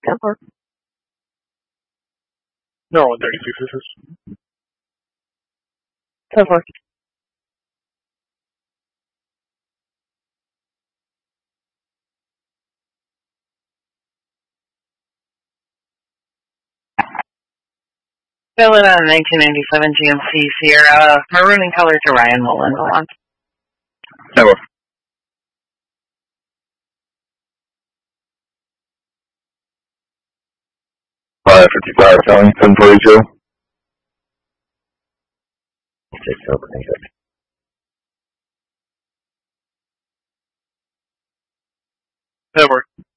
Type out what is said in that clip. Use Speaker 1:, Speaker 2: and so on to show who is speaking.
Speaker 1: 10-4.
Speaker 2: No, 136 this is.
Speaker 1: 10-4.
Speaker 3: Fill it on 1997 GMC Sierra, maroon in color to Ryan Mullen.
Speaker 2: 10-4. 555 County, 1042.
Speaker 1: 6 opening.
Speaker 2: 10-4.